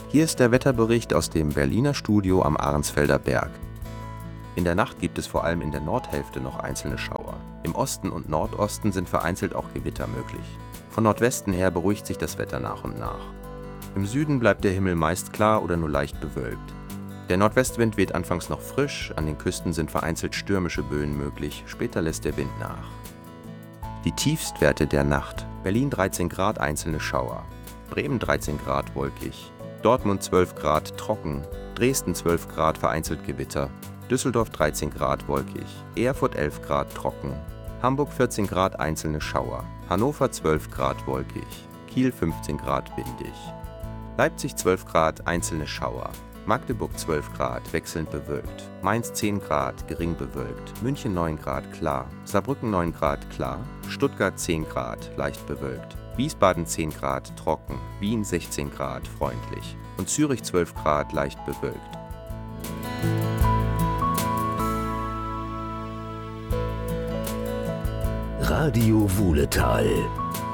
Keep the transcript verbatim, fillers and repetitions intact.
Hier ist der Wetterbericht aus dem Berliner Studio am Ahrensfelder Berg. In der Nacht gibt es vor allem in der Nordhälfte noch einzelne Schauer. Im Osten und Nordosten sind vereinzelt auch Gewitter möglich. Von Nordwesten her beruhigt sich das Wetter nach und nach. Im Süden bleibt der Himmel meist klar oder nur leicht bewölkt. Der Nordwestwind weht anfangs noch frisch, an den Küsten sind vereinzelt stürmische Böen möglich, später lässt der Wind nach. Die Tiefstwerte der Nacht: Berlin dreizehn Grad, einzelne Schauer, Bremen dreizehn Grad, wolkig, Dortmund zwölf Grad, trocken, Dresden zwölf Grad, vereinzelt Gewitter, Düsseldorf dreizehn Grad, wolkig, Erfurt elf Grad, trocken, Hamburg vierzehn Grad, einzelne Schauer, Hannover zwölf Grad, wolkig, Kiel fünfzehn Grad, windig, Leipzig zwölf Grad, einzelne Schauer, Magdeburg zwölf Grad, wechselnd bewölkt, Mainz zehn Grad, gering bewölkt, München neun Grad, klar, Saarbrücken neun Grad, klar, Stuttgart zehn Grad, leicht bewölkt, Wiesbaden zehn Grad, trocken, Wien sechzehn Grad, freundlich und Zürich zwölf Grad, leicht bewölkt. Radio Wuhletal